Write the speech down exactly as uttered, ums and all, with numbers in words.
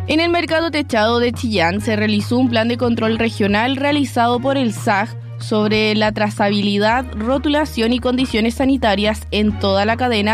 En el mercado techado de Chillán se realizó un plan de control regional realizado por el S A G sobre la trazabilidad, rotulación y condiciones sanitarias en toda la cadena